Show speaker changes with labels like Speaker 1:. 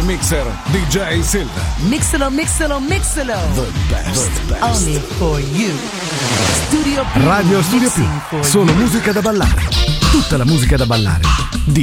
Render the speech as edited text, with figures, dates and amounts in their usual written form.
Speaker 1: mixer DJ Silva.
Speaker 2: Mixalo, mixalo, mixalo.
Speaker 1: The best.
Speaker 2: Only for you. Studio Più.
Speaker 3: Radio Studio Più. Solo musica da ballare. Tutta la musica da ballare di